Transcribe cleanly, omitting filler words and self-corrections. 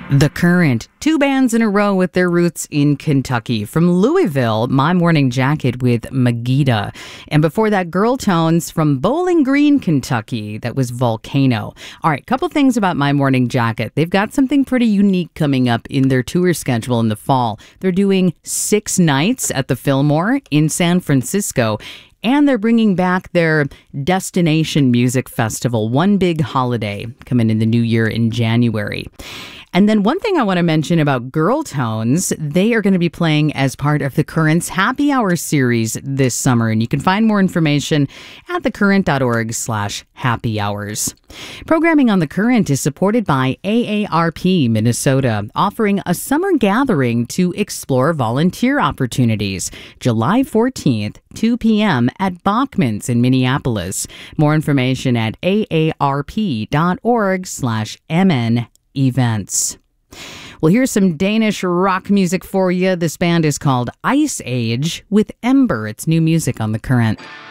The Current, two bands in a row with their roots in Kentucky. From Louisville, My Morning Jacket with Megiddo. And before that, Girl Tones from Bowling Green, Kentucky. That was Volcano. All right, couple things about My Morning Jacket. They've got something pretty unique coming up in their tour schedule in the fall. They're doing 6 nights at the Fillmore in San Francisco. And they're bringing back their Destination Music Festival, One Big Holiday, coming in the new year in January. And then one thing I want to mention about Girl Tones, they are going to be playing as part of the Current's Happy Hour series this summer. And you can find more information at thecurrent.org/happy hours. Programming on The Current is supported by AARP Minnesota, offering a summer gathering to explore volunteer opportunities. July 14th, 2 p.m. at Bachman's in Minneapolis. More information at aarp.org/mn events. Well, here's some Danish rock music for you. This band is called Ice Age with Ember. It's new music on The Current.